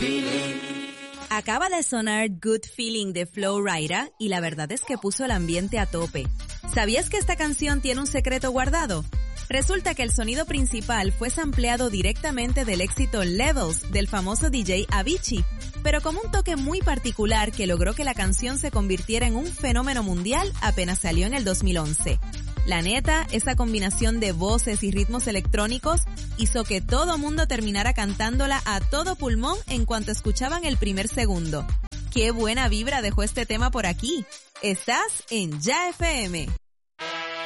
Acaba de sonar Good Feeling de Flo Rida y la verdad es que puso el ambiente a tope. ¿Sabías que esta canción tiene un secreto guardado? Resulta que el sonido principal fue sampleado directamente del éxito Levels del famoso DJ Avicii, pero con un toque muy particular que logró que la canción se convirtiera en un fenómeno mundial apenas salió en el 2011. La neta, esa combinación de voces y ritmos electrónicos hizo que todo mundo terminara cantándola a todo pulmón en cuanto escuchaban el primer segundo. ¡Qué buena vibra dejó este tema por aquí! Estás en Ya FM.